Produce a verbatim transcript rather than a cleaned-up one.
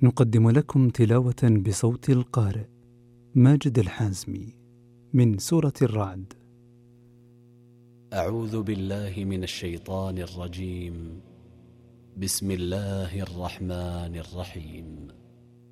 نقدم لكم تلاوة بصوت القارئ ماجد الحازمي من سورة الرعد. أعوذ بالله من الشيطان الرجيم. بسم الله الرحمن الرحيم.